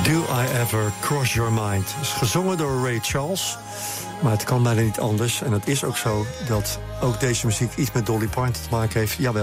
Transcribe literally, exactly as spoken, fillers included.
Do I Ever Cross Your Mind. Het is gezongen door Ray Charles, maar het kan bijna niet anders. En het is ook zo dat ook deze muziek iets met Dolly Parton te maken heeft. Jawel.